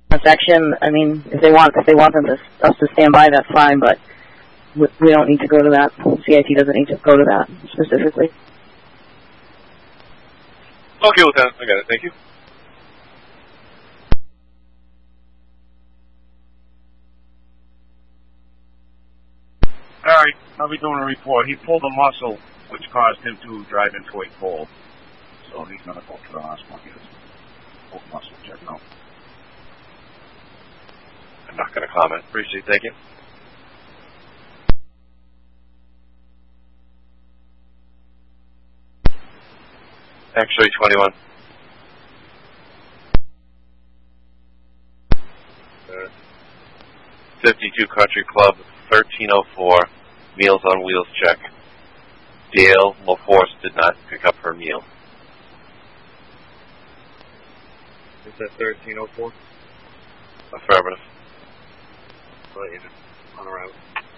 section. I mean, if they want us to stand by, that's fine, but we don't need to go to that. CIT doesn't need to go to that specifically. Okay, Lieutenant, I got it. Thank you. Alright, I'll be doing a report. He pulled a muscle which caused him to drive into a pole. So he's going to go to the hospital and get his full muscle checked out. I'm not going to comment. Appreciate it. Thank you. X-ray 21. 52 Country Club, 1304, Meals on Wheels check. Dale LaForce did not pick up her meal. Is that 1304? Affirmative. On the route.